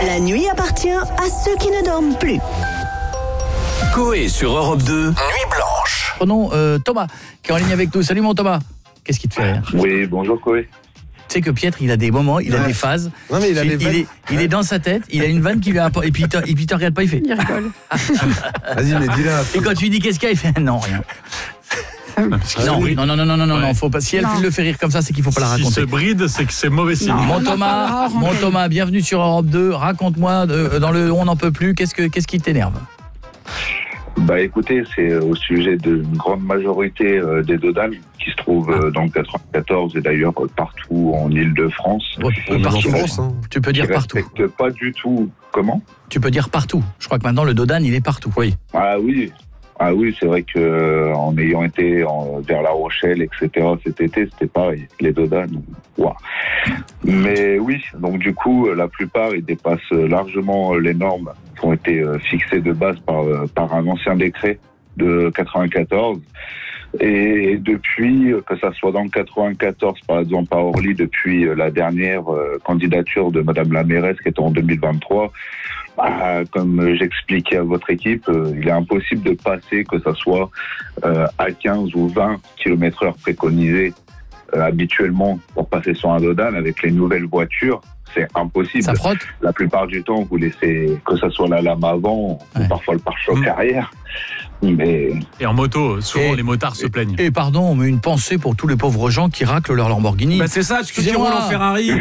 La nuit appartient à ceux qui ne dorment plus. Coé sur Europe 2, Nuit Blanche. Prenons Thomas, qui est en ligne avec nous. Salut mon Thomas. Qu'est-ce qui te fait rire? Oui, bonjour Coé. Tu sais que Pietre, il a des moments, il a des phases. Non, mais il est dans sa tête, il a une vanne qui lui apporte. Et puis il te regarde pas, il fait. Il rigole. Vas-y, mais dis-la. Et quand tu lui dis qu'est-ce qu'il y a, il fait non, rien. Non, faut pas. Si elle le fait rire comme ça, c'est qu'il faut pas la raconter. Si se bride, c'est que c'est mauvais signe. Mon Thomas, bienvenue sur Europe 2. Raconte-moi, dans le On n'en peut plus, qu'est-ce qui t'énerve? Bah écoutez, c'est au sujet d'une grande majorité des dodanes qui se trouvent dans le 94 et d'ailleurs partout en Île-de-France. Partout, France, hein. Tu peux dire qui partout. respectent pas du tout. Comment? Tu peux dire partout. Je crois que maintenant le dodan, il est partout. Oui. Ah oui, c'est vrai que en ayant été vers La Rochelle, etc. cet été, c'était pareil. Les dodanes, waouh. Mais oui, donc du coup, la plupart, ils dépassent largement les normes qui ont été fixées de base par un ancien décret de 94. Et depuis, que ça soit dans le 94, par exemple, à Orly, depuis la dernière candidature de Madame la mairesse qui était en 2023, comme j'expliquais à votre équipe, il est impossible de passer, que ça soit à 15 ou 20 km/h préconisés habituellement pour passer sur un dodan avec les nouvelles voitures. C'est impossible. Ça frotte. La plupart du temps, vous laissez que ça soit la lame avant ou parfois le pare-choc arrière. Mais... Et en moto, souvent les motards se plaignent. Et pardon, mais une pensée pour tous les pauvres gens qui raclent leur Lamborghini. Bah c'est ça, ceux qui roulent en Ferrari.